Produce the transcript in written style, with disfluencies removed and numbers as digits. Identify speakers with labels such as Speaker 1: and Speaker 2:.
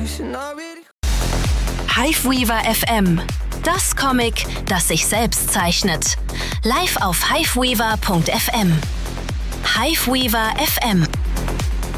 Speaker 1: Hiveweaver FM, das Comic, das sich selbst zeichnet. Live auf hiveweaver.fm. Hiveweaver FM.